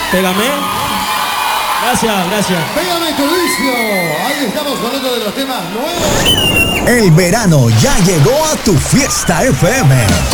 Pégame. Gracias. Pégame tu vicio. Ahí estamos con otro de los temas nuevos. El verano ya llegó a tu Fiesta FM.